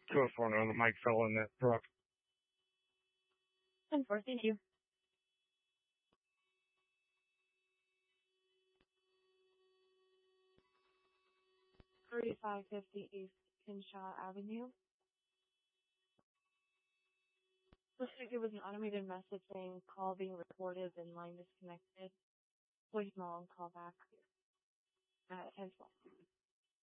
204, the mic fell in that truck. 10-4, thank you. $35.50 East Kinshaw Avenue. Looks like it was an automated message saying call being recorded and line disconnected. Voicemail and call back at 10:12.